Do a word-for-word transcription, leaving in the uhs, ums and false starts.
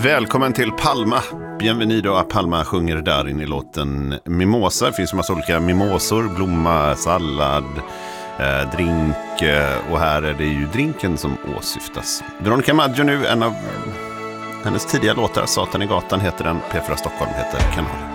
Välkommen till Palma. Bienvenido a Palma sjunger där in i låten Mimosa. Det finns en massa olika mimosor, blomma, sallad, eh, drink eh, och här är det ju drinken som åsyftas. Veronica Maggio nu, en av hennes tidiga låtar, Satan i gatan heter den, P fyra Stockholm heter kanalen.